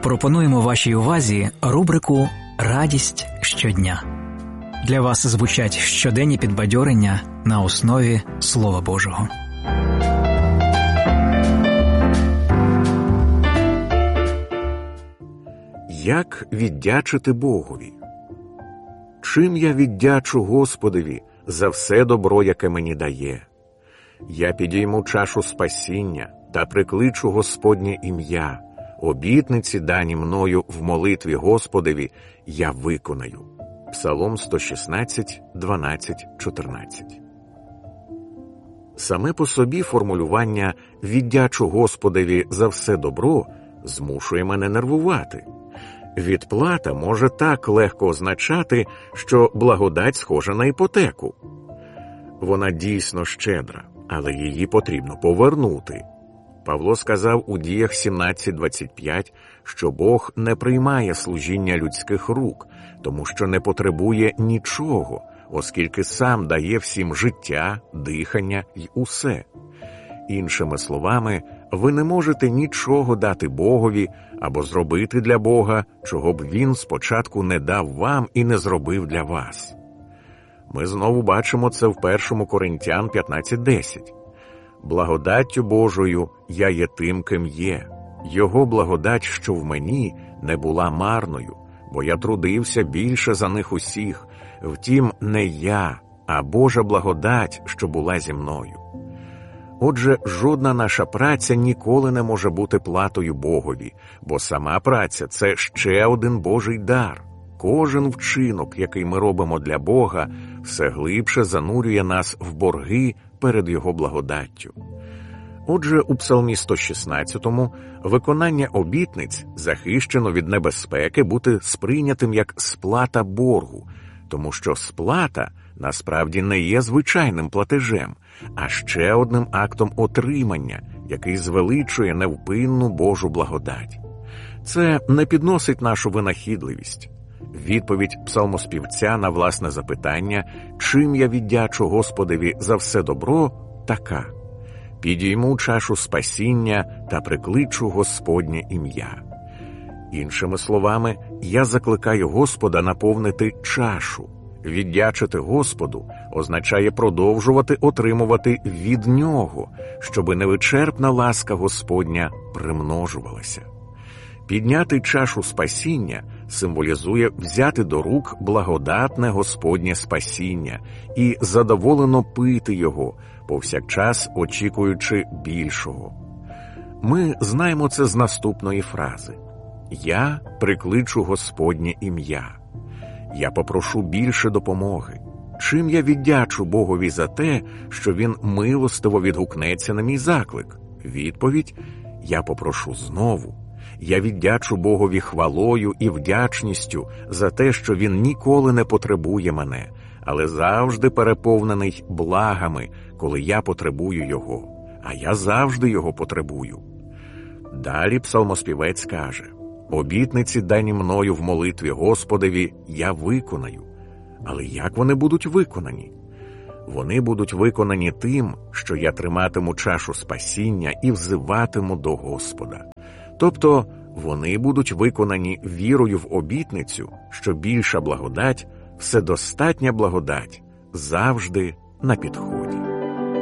Пропонуємо вашій увазі рубрику «Радість щодня». Для вас звучать щоденні підбадьорення на основі Слова Божого. Як віддячити Богові? Чим я віддячу Господові за все добро, яке мені дає? Я підійму чашу спасіння та прикличу Господнє ім'я. Обітниці, дані мною в молитві Господові, я виконаю. Псалом 116, 12, 14. Саме по собі формулювання «віддячу Господові за все добро» змушує мене нервувати. Відплата може так легко означати, що благодать схожа на іпотеку. Вона дійсно щедра, але її потрібно повернути. Павло сказав у Діях 17:25, що Бог не приймає служіння людських рук, тому що не потребує нічого, оскільки сам дає всім життя, дихання й усе. Іншими словами, ви не можете нічого дати Богові або зробити для Бога, чого б Він спочатку не дав вам і не зробив для вас. Ми знову бачимо це в 1 Коринтян 15:10. «Благодаттю Божою я є тим, ким є. Його благодать, що в мені, не була марною, бо я трудився більше за них усіх. Втім, не я, а Божа благодать, що була зі мною». Отже, жодна наша праця ніколи не може бути платою Богові, бо сама праця – це ще один Божий дар. Кожен вчинок, який ми робимо для Бога, все глибше занурює нас в борги перед Його благодаттю. Отже, у Псалмі 116 виконання обітниць захищено від небезпеки бути сприйнятим як сплата боргу, тому що сплата насправді не є звичайним платежем, а ще одним актом отримання, який звеличує невпинну Божу благодать. Це не підносить нашу винахідливість. Відповідь псалмоспівця на власне запитання «Чим я віддячу Господові за все добро?» така: «Підійму чашу спасіння та прикличу Господнє ім'я». Іншими словами, я закликаю Господа наповнити чашу. Віддячити Господу означає продовжувати отримувати від Нього, щоби невичерпна ласка Господня примножувалася. Підняти чашу спасіння символізує взяти до рук благодатне Господнє спасіння і задоволено пити його, повсякчас очікуючи більшого. Ми знаємо це з наступної фрази: «Я прикличу Господнє ім'я». Я попрошу більше допомоги. Чим я віддячу Богові за те, що Він милостиво відгукнеться на мій заклик? Відповідь – я попрошу знову. Я віддячу Богові хвалою і вдячністю за те, що Він ніколи не потребує мене, але завжди переповнений благами, коли я потребую Його, а я завжди Його потребую. Далі псалмоспівець каже: «Обітниці, дані мною в молитві Господові, я виконаю». Але як вони будуть виконані? Вони будуть виконані тим, що я триматиму чашу спасіння і взиватиму до Господа. Тобто, вони будуть виконані вірою в обітницю, що більша благодать, вседостатня благодать, завжди на підході.